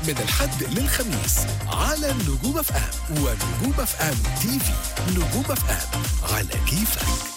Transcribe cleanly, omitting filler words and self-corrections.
من الحد للخميس على نجوم اف ام ونجوم اف ام تي في. نجوم اف ام على كيفك.